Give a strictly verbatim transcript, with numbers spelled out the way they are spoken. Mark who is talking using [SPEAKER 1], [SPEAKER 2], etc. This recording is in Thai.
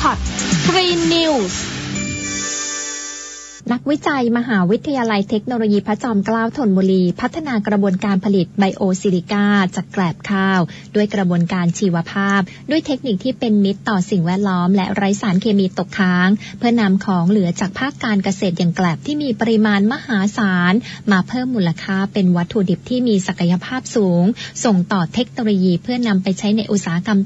[SPEAKER 1] Pod Green Newsนักวิจัยมหาวิทยาลัยเทคโนโลยีพระจอมเกล้าธนบุรีพัฒนากระบวนการผลิตไบโอซิลิก้าจากแกลบข้าวด้วยกระบวนการชีวภาพด้วยเทคนิคที่เป็นมิตรต่อสิ่งแวดล้อมและไร้สารเคมีตกค้างเพื่อนำของเหลือจากภาคการเกษตรอย่างแกลบที่มีปริมาณมหาศาลมาเพิ่มมูลค่าเป็นวัตถุดิบที่มีศักยภาพสูงส่งต่อเทคโนโลยีเพื่อนำไปใช้ในอุตสาหกรรม